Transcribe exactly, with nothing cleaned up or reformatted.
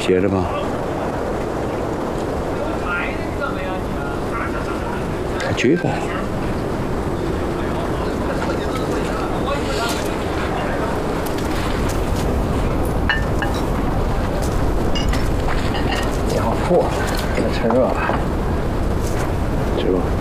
写着吗？看绝吧。 家伙破，给它趁热了。 吃吧。